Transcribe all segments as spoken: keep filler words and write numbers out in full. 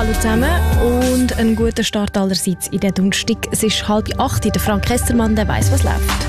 Hallo zusammen und einen guten Start allerseits in den Donnerstag. Es ist halb acht. Der Frank Kesselmann, der weiss, was läuft.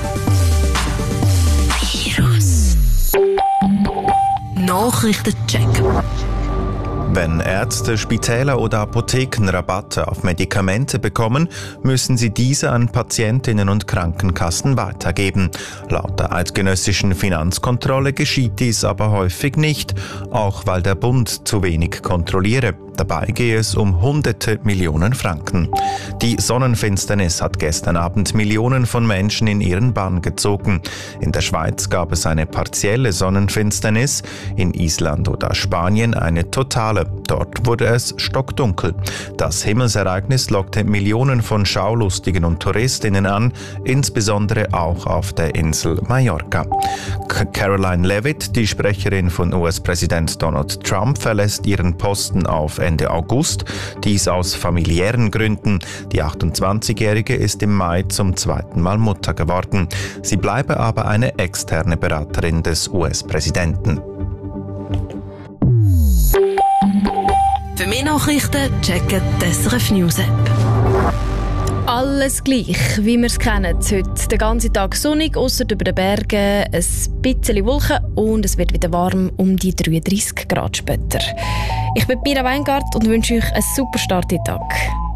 Virus Nachrichtencheck. Wenn Ärzte, Spitäler oder Apotheken Rabatte auf Medikamente bekommen, müssen sie diese an Patientinnen und Krankenkassen weitergeben. Laut der eidgenössischen Finanzkontrolle geschieht dies aber häufig nicht, auch weil der Bund zu wenig kontrolliere. Dabei gehe es um hunderte Millionen Franken. Die Sonnenfinsternis hat gestern Abend Millionen von Menschen in ihren Bann gezogen. In der Schweiz gab es eine partielle Sonnenfinsternis, in Island oder Spanien eine totale. Dort wurde es stockdunkel. Das Himmelsereignis lockte Millionen von Schaulustigen und Touristinnen an, insbesondere auch auf der Insel Mallorca. K- Caroline Leavitt, die Sprecherin von U S-Präsident Donald Trump, verlässt ihren Posten auf Ende August, dies aus familiären Gründen. Die achtundzwanzigjährige ist im Mai zum zweiten Mal Mutter geworden. Sie bleibe aber eine externe Beraterin des U S-Präsidenten. Für mehr Nachrichten checken die S R F News App. Alles gleich, wie wir es kennen. Heute den ganzen Tag sonnig, ausser über den Bergen, ein bisschen Wolken und es wird wieder warm, um die dreiunddreissig Grad später. Ich bin Pira Weingart und wünsche euch einen super Start in den Tag.